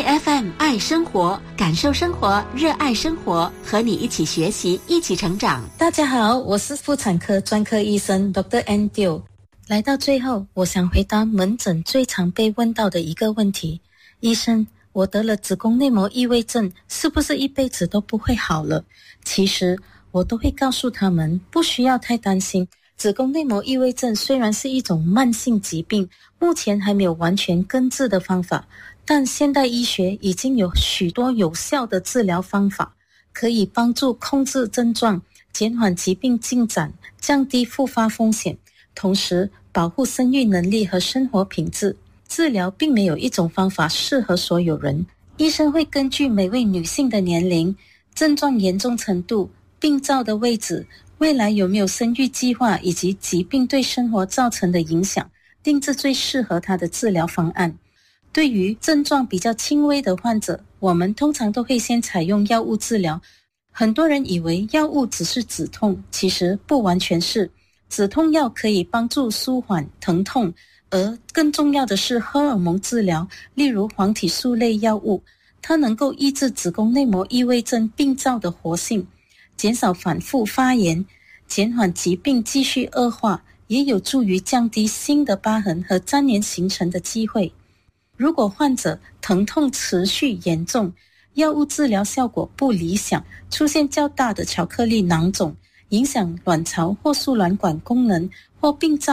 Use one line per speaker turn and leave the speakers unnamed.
爱 FM 爱生活，感受生活，热爱生活，和你一起学习，一起成长。
大家好，我是妇产科专科医生 Dr. Andrew。 来到最后，我想回答门诊最常被问到的一个问题：医生，我得了子宫内膜异位症，是不是一辈子都不会好了？其实我都会告诉他们，不需要太担心。子宫内膜异位症虽然是一种慢性疾病，目前还没有完全根治的方法，但现代医学已经有许多有效的治疗方法，可以帮助控制症状，减缓疾病进展，降低复发风险，同时保护生育能力和生活品质。治疗并没有一种方法适合所有人，医生会根据每位女性的年龄、症状严重程度、病灶的位置、未来有没有生育计划以及疾病对生活造成的影响，定制最适合她的治疗方案。对于症状比较轻微的患者，我们通常都会先采用药物治疗。很多人以为药物只是止痛，其实不完全是。止痛药可以帮助舒缓疼痛，而更重要的是荷尔蒙治疗，例如黄体素类药物，它能够抑制子宫内膜异位症病灶的活性，减少反复发炎，减缓疾病继续恶化，也有助于降低新的疤痕和粘连形成的机会。如果患者疼痛持续严重，药物治疗效果不理想，出现较大的巧克力囊肿，影响卵巢或输卵管功能，或病灶